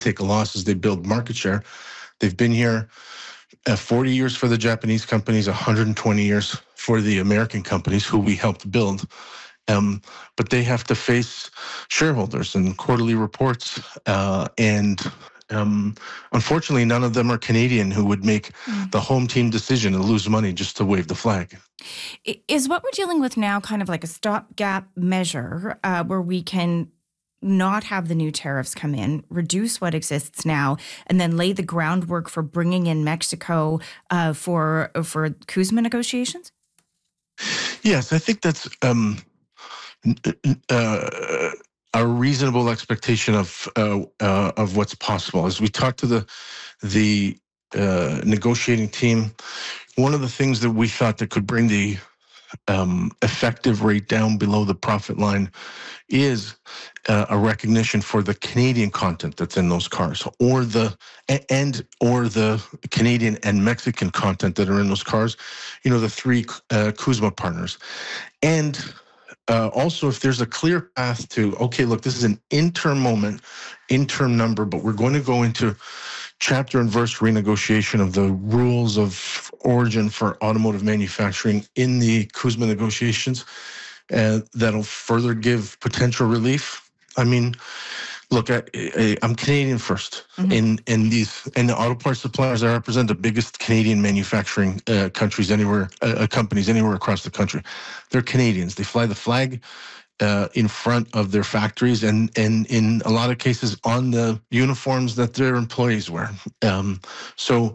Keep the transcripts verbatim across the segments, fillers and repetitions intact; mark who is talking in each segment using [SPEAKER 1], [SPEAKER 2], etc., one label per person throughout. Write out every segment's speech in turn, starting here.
[SPEAKER 1] take a loss as they build market share. They've been here uh, forty years for the Japanese companies, one hundred twenty years for the American companies who we helped build. Um, but they have to face shareholders and quarterly reports. Uh, and um, unfortunately, none of them are Canadian who would make mm. the home team decision and lose money just to wave the flag.
[SPEAKER 2] Is what we're dealing with now kind of like a stopgap measure uh, where we can not have the new tariffs come in, reduce what exists now, and then lay the groundwork for bringing in Mexico uh, for for CUSMA negotiations?
[SPEAKER 1] Yes, I think that's um, uh, a reasonable expectation of uh, uh, of what's possible. As we talk to the the uh, negotiating team, one of the things that we thought that could bring the um, effective rate down below the profit line is uh, a recognition for the Canadian content that's in those cars, or the and or the Canadian and Mexican content that are in those cars. You know, the three uh, CUSMA partners, and uh, also if there's a clear path to, okay, look, this is an interim moment, interim number, but we're going to go into chapter and verse renegotiation of the rules of origin for automotive manufacturing in the CUSMA negotiations. Uh, that'll further give potential relief. I mean, look, I, I, I'm Canadian first. Mm-hmm. In in these in the auto parts suppliers, I represent the biggest Canadian manufacturing uh, countries anywhere, uh, companies anywhere across the country. They're Canadians. They fly the flag uh, in front of their factories, and and in a lot of cases on the uniforms that their employees wear. Um, so.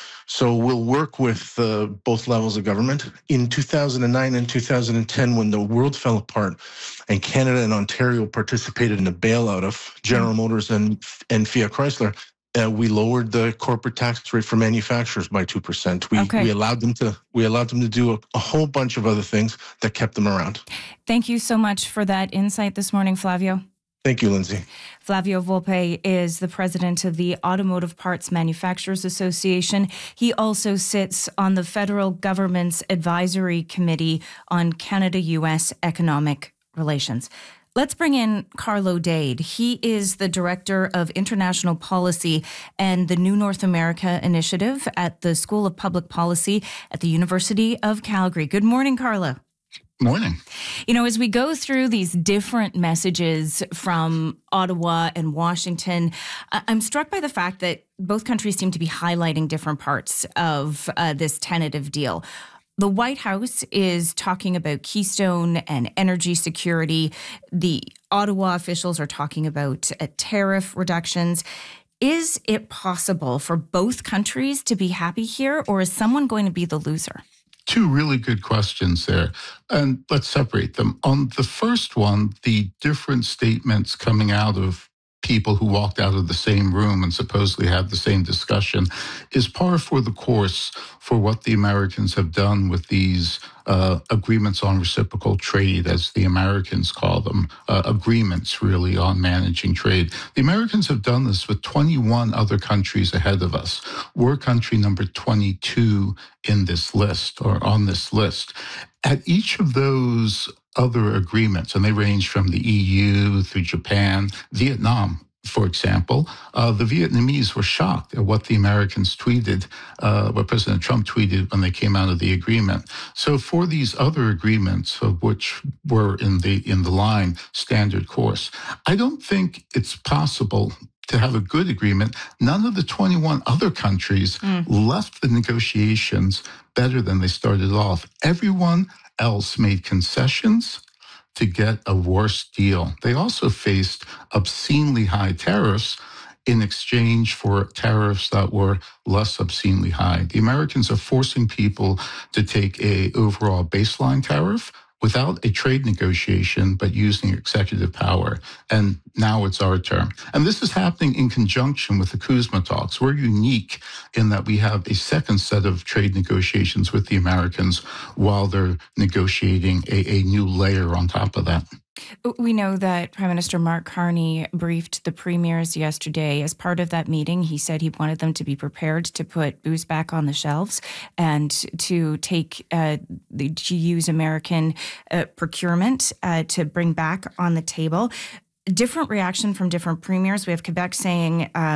[SPEAKER 1] So we'll work with uh, both levels of government. In two thousand nine and two thousand ten, when the world fell apart and Canada and Ontario participated in the bailout of General Motors and, and Fiat Chrysler, uh, we lowered the corporate tax rate for manufacturers by two percent. We, okay. we allowed them to we allowed them to do a, a whole bunch of other things that kept them around.
[SPEAKER 2] Thank you so much for that insight this morning, Flavio.
[SPEAKER 1] Thank you, Lindsay.
[SPEAKER 2] Flavio Volpe is the president of the Automotive Parts Manufacturers Association. He also sits on the federal government's advisory committee on Canada-U S economic relations. Let's bring in Carlo Dade. He is the director of international policy and the New North America Initiative at the School of Public Policy at the University of Calgary. Good morning, Carlo.
[SPEAKER 3] Morning.
[SPEAKER 2] You know, as we go through these different messages from Ottawa and Washington, I'm struck by the fact that both countries seem to be highlighting different parts of uh, this tentative deal. The White House is talking about Keystone and energy security. The Ottawa officials are talking about uh, tariff reductions. Is it possible for both countries to be happy here, or is someone going to be the loser?
[SPEAKER 3] Two really good questions there, and let's separate them. On the first one, the different statements coming out of people who walked out of the same room and supposedly had the same discussion is par for the course for what the Americans have done with these uh, agreements on reciprocal trade, as the Americans call them, uh, agreements really on managing trade. The Americans have done this with twenty-one other countries ahead of us. We're country number twenty-two in this list, or on this list. At each of those other agreements, and they range from the E U through Japan, Vietnam, for example, uh, the Vietnamese were shocked at what the Americans tweeted, uh, what President Trump tweeted when they came out of the agreement. So for these other agreements, of which were in the in the line standard course, I don't think it's possible to have a good agreement. None of the twenty-one other countries mm. left the negotiations better than they started off. Everyone else made concessions to get a worse deal. They also faced obscenely high tariffs in exchange for tariffs that were less obscenely high. The Americans are forcing people to take a overall baseline tariff without a trade negotiation, but using executive power. And now it's our turn. And this is happening in conjunction with the CUSMA talks. We're unique in that we have a second set of trade negotiations with the Americans while they're negotiating a, a new layer on top of that.
[SPEAKER 2] We know that Prime Minister Mark Carney briefed the premiers yesterday. As part of that meeting, he said he wanted them to be prepared to put booze back on the shelves and to take uh, the, to use American uh, procurement uh, to bring back on the table. Different reaction from different premiers. We have Quebec saying Uh,